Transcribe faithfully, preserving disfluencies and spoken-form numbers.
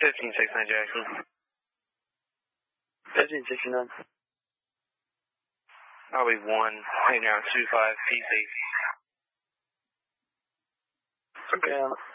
fifteen sixty-nine Jackson. fifteen sixty-nine. I'll be one, hanging around two five P C. Okay,